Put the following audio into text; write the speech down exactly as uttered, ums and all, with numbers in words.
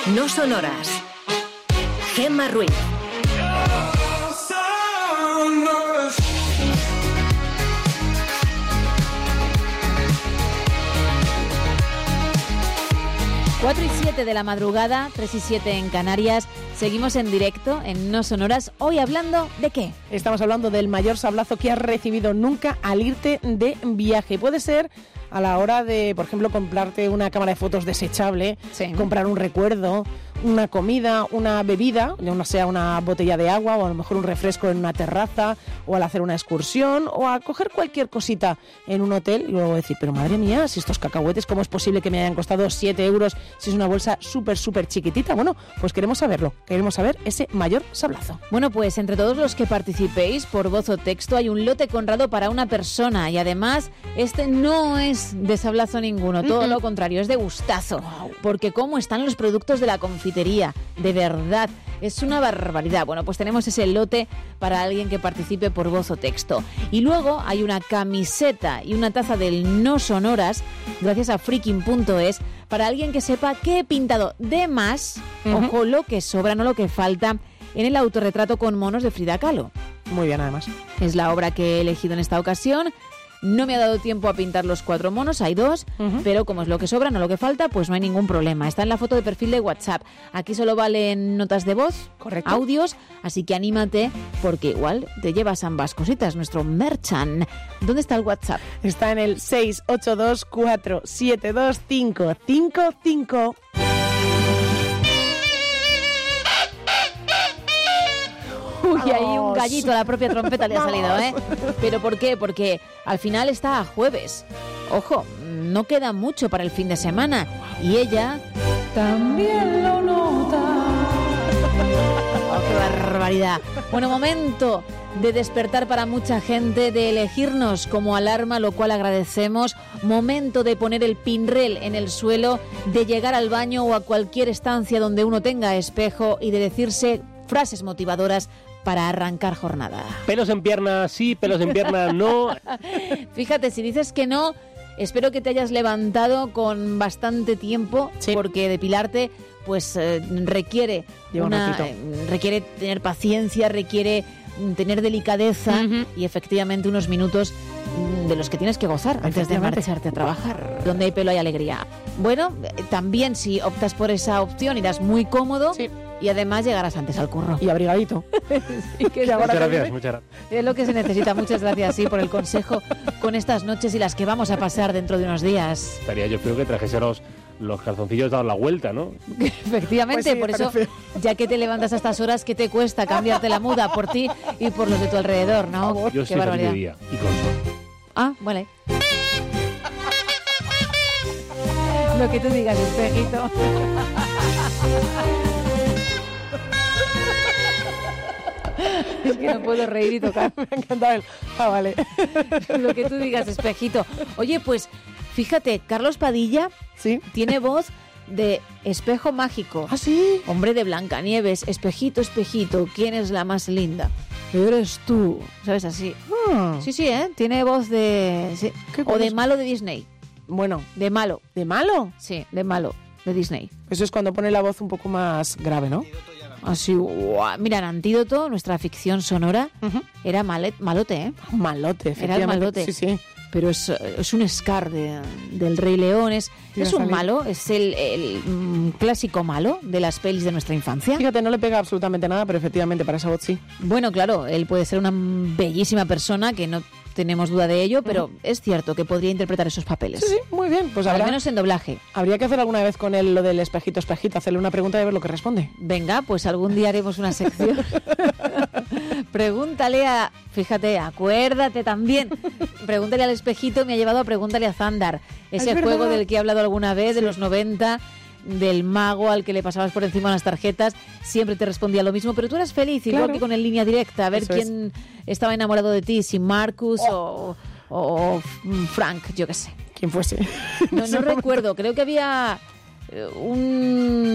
No son horas. Gemma Ruiz. cuatro y siete de la madrugada, tres y siete en Canarias. Seguimos en directo en No Son Horas. Hoy hablando ¿de qué? Estamos hablando del mayor sablazo que has recibido nunca al irte de viaje. Puede ser a la hora de, por ejemplo, comprarte una cámara de fotos desechable, sí. comprar un recuerdo, una comida, una bebida, ya no sea una botella de agua o a lo mejor un refresco en una terraza, o al hacer una excursión, o a coger cualquier cosita en un hotel y luego decir, pero madre mía, si estos cacahuetes, ¿cómo es posible que me hayan costado siete euros si es una bolsa súper, súper chiquitita? Bueno, pues queremos saberlo, queremos saber ese mayor sablazo. Bueno, pues entre todos los que participéis por voz o texto hay un lote conrado para una persona y además este no es de sablazo ninguno, todo lo contrario, es de gustazo, wow. Porque cómo están los productos de la confitería, de verdad, es una barbaridad. Bueno, pues tenemos ese lote para alguien que participe por voz o texto. Y luego hay una camiseta y una taza del No Son Horas, gracias a freaking punto es, para alguien que sepa que he pintado de más, uh-huh. Ojo, lo que sobra, no lo que falta, en el autorretrato con monos de Frida Kahlo. Muy bien, además. Es la obra que he elegido en esta ocasión. No me ha dado tiempo a pintar los cuatro monos, hay dos, uh-huh. Pero como es lo que sobra, no lo que falta, pues no hay ningún problema. Está en la foto de perfil de WhatsApp. Aquí solo valen notas de voz, correcto, audios, así que anímate porque igual te llevas ambas cositas, nuestro merchan. ¿Dónde está el WhatsApp? Está en el seis ocho dos cuatro siete dos cinco cinco cinco. Uy, ahí un gallito a la propia trompeta le ha salido, ¿eh? ¿Pero por qué? Porque al final está a jueves. Ojo, no queda mucho para el fin de semana. Y ella también lo nota. ¡Oh, qué barbaridad! Bueno, momento de despertar para mucha gente, de elegirnos como alarma, lo cual agradecemos. Momento de poner el pinrel en el suelo, de llegar al baño o a cualquier estancia donde uno tenga espejo y de decirse frases motivadoras para arrancar jornada. Pelos en pierna sí, pelos en pierna no. Fíjate, si dices que no, espero que te hayas levantado con bastante tiempo, sí. Porque depilarte pues eh, requiere una, eh, requiere tener paciencia, requiere tener delicadeza, uh-huh. Y efectivamente unos minutos de los que tienes que gozar antes de marcharte a trabajar. Donde hay pelo hay alegría. Bueno, también si optas por esa opción irás muy cómodo, sí. Y además llegarás antes al curro. Y abrigadito. Sí, que muchas gracias, también, muchas gracias. Es lo que se necesita. Muchas gracias, sí, por el consejo con estas noches y las que vamos a pasar dentro de unos días. Estaría yo creo que trajese los, los calzoncillos dados la vuelta, ¿no? Efectivamente, pues sí, por eso, parece. Ya que te levantas a estas horas, ¿qué te cuesta cambiarte la muda por ti y por los de tu alrededor, no? Yo sí feliz de día y con sol. Ah, vale. Lo que tú digas, espejito. Es que no puedo reír y tocar. Me ha encantado el... Ah, vale. Lo que tú digas, espejito. Oye, pues, fíjate, Carlos Padilla, ¿sí? Tiene voz de espejo mágico. ¿Ah, sí? Hombre de Blancanieves, espejito, espejito, ¿quién es la más linda? Eres tú. ¿Sabes? Así. Ah. Sí, sí, ¿eh? Tiene voz de... Sí. O de malo de Disney. Bueno. De malo. ¿De malo? Sí, de malo de Disney. Eso es cuando pone la voz un poco más grave, ¿no? Así, wow. Mira, en Antídoto, nuestra ficción sonora, uh-huh. Era malet, malote, ¿eh? Malote, efectivamente. Era el malote. Sí, sí. Pero es, es un Scar de, del Rey León, es, es un malo, es el, el mm, clásico malo de las pelis de nuestra infancia. Fíjate, no le pega absolutamente nada, pero efectivamente para esa voz sí. Bueno, claro, él puede ser una bellísima persona, que no tenemos duda de ello, pero uh-huh. Es cierto que podría interpretar esos papeles. Sí, sí, muy bien. Pues al habrá, menos en doblaje. Habría que hacer alguna vez con él lo del espejito, espejito, hacerle una pregunta y ver lo que responde. Venga, pues algún día haremos una sección. Pregúntale a... Fíjate, acuérdate también. Pregúntale al espejito, me ha llevado a Pregúntale a Zandar. Ese es juego verdad. del que he hablado alguna vez, sí. De los noventa, del mago al que le pasabas por encima las tarjetas, siempre te respondía lo mismo, pero tú eras feliz, igual claro. Que con el línea directa, a ver Eso quién es. Estaba enamorado de ti, si Marcus oh. o, o, o Frank, yo qué sé. Quien fuese. No, no recuerdo, creo que había un...